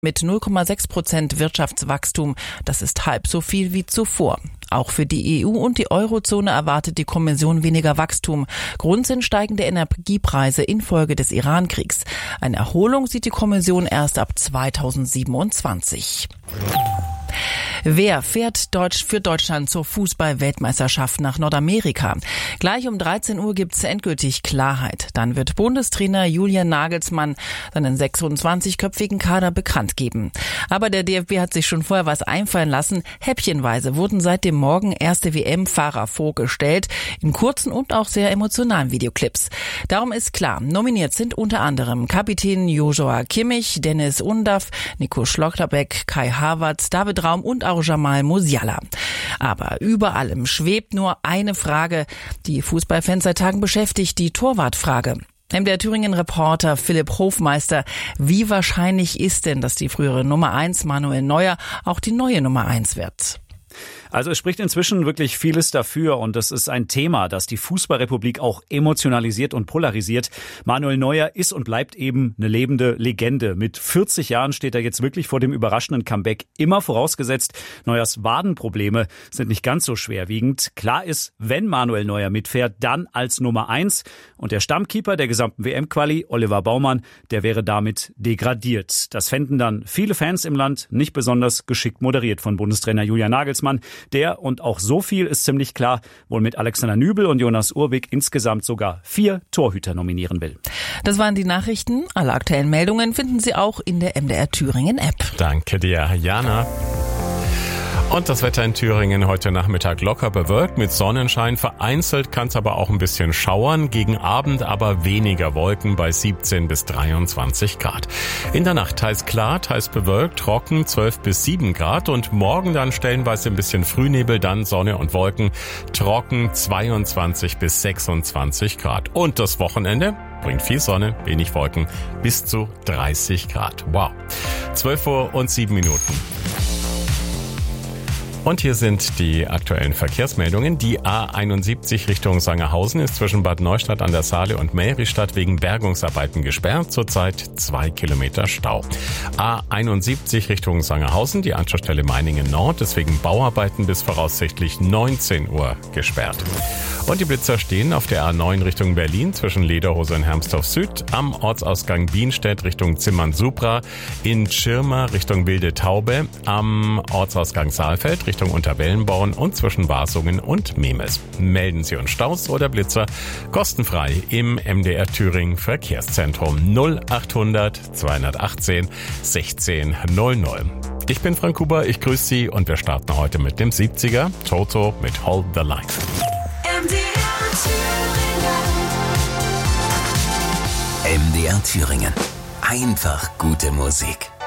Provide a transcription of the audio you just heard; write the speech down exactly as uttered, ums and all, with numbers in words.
mit null Komma sechs Prozent Wirtschaftswachstum. Das ist halb so viel wie zuvor. Auch für die E U und die Eurozone erwartet die Kommission weniger Wachstum. Grund sind steigende Energiepreise infolge des Iran-Kriegs. Eine Erholung sieht die Kommission erst ab zweitausendsiebenundzwanzig. Wer fährt Deutsch für Deutschland zur Fußball-Weltmeisterschaft nach Nordamerika? Gleich um dreizehn Uhr gibt's endgültig Klarheit. Dann wird Bundestrainer Julian Nagelsmann seinen sechsundzwanzigköpfigen Kader bekannt geben. Aber der D F B hat sich schon vorher was einfallen lassen. Häppchenweise wurden seit dem Morgen erste W M-Fahrer vorgestellt, in kurzen und auch sehr emotionalen Videoclips. Darum ist klar, nominiert sind unter anderem Kapitän Joshua Kimmich, Dennis Undaff, Nico Schlotterbeck, Kai Havertz, David Raum und auch Jamal Musiala. Aber über allem schwebt nur eine Frage, die Fußballfans seit Tagen beschäftigt, die Torwartfrage. M D R Thüringen-Reporter Philipp Hofmeister, wie wahrscheinlich ist denn, dass die frühere Nummer eins Manuel Neuer auch die neue Nummer eins wird? Also es spricht inzwischen wirklich vieles dafür und das ist ein Thema, das die Fußballrepublik auch emotionalisiert und polarisiert. Manuel Neuer ist und bleibt eben eine lebende Legende. Mit vierzig Jahren steht er jetzt wirklich vor dem überraschenden Comeback. Immer vorausgesetzt, Neuers Wadenprobleme sind nicht ganz so schwerwiegend. Klar ist, wenn Manuel Neuer mitfährt, dann als Nummer eins. Und der Stammkeeper der gesamten W M-Quali, Oliver Baumann, der wäre damit degradiert. Das fänden dann viele Fans im Land, nicht besonders geschickt moderiert von Bundestrainer Julian Nagelsmann. Der, und auch so viel ist ziemlich klar, wohl mit Alexander Nübel und Jonas Urbig insgesamt sogar vier Torhüter nominieren will. Das waren die Nachrichten. Alle aktuellen Meldungen finden Sie auch in der M D R Thüringen App. Danke dir, Jana. Und das Wetter in Thüringen heute Nachmittag locker bewölkt mit Sonnenschein. Vereinzelt kann es aber auch ein bisschen schauern. Gegen Abend aber weniger Wolken bei siebzehn bis dreiundzwanzig Grad. In der Nacht teils klar, teils bewölkt, trocken zwölf bis sieben Grad. Und morgen dann stellenweise ein bisschen Frühnebel, dann Sonne und Wolken. Trocken zweiundzwanzig bis sechsundzwanzig Grad. Und das Wochenende bringt viel Sonne, wenig Wolken, bis zu dreißig Grad. Wow. zwölf Uhr und sieben Minuten. Und hier sind die aktuellen Verkehrsmeldungen. Die A einundsiebzig Richtung Sangerhausen ist zwischen Bad Neustadt an der Saale und Meristadt wegen Bergungsarbeiten gesperrt. Zurzeit zwei Kilometer Stau. A einundsiebzig Richtung Sangerhausen, die Anschlussstelle Meiningen Nord, ist wegen Bauarbeiten bis voraussichtlich neunzehn Uhr gesperrt. Und die Blitzer stehen auf der A neun Richtung Berlin zwischen Lederhose und Hermsdorf Süd, am Ortsausgang Bienstedt Richtung Zimmern-Supra, in Schirma Richtung Wilde Taube, am Ortsausgang Saalfeld Richtung Unterwellenborn und zwischen Wasungen und Memes. Melden Sie uns Staus oder Blitzer kostenfrei im M D R Thüringen Verkehrszentrum null achthundert zweihundertachtzehn sechzehn null null. Ich bin Frank Huber, ich grüße Sie und wir starten heute mit dem siebziger, Toto mit Hold the Line. M D R Thüringen. M D R Thüringen. Einfach gute Musik.